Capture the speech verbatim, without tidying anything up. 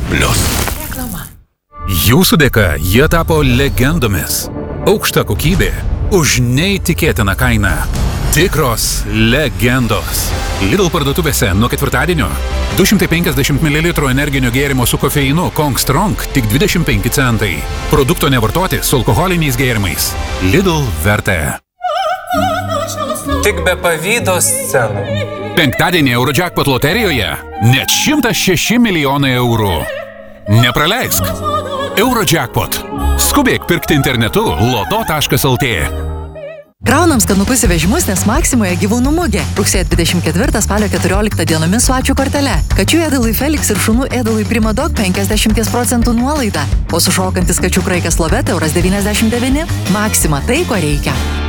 Plius. Jūsų dėka jie tapo legendomis. Aukšta kokybė už neįtikėtiną kainą. Tikros legendos. Lidl parduotuvėse nuo ketvirtadienio du šimtai penkiasdešimt mililitrų energinio gėrimo su kofeinu Kong Strong tik dvidešimt penki centai. Produkto nevartoti su alkoholiniais gėrimais. Lidl vertė. Tik be pavydo scenų. Penktadienį Eurojackpot loterijoje net šimtas šeši milijonai eurų. Nepraleisk. Eurojackpot. Skubėk pirkti internetu loto taškas lt. Kraunam skanukus į vežimus, nes Maksimoje gyvūnų mugė. Rugsėjo dvidešimt ketvirtą spalio keturioliktą dienomis su ačiū kortele. Kačių ėdalui Felix ir šunų ėdalui Primadog penkiasdešimt procentų nuolaida. O sušokantis kačių kraikas Lovete euras devyniasdešimt devyni. Maksima, tai ko reikia.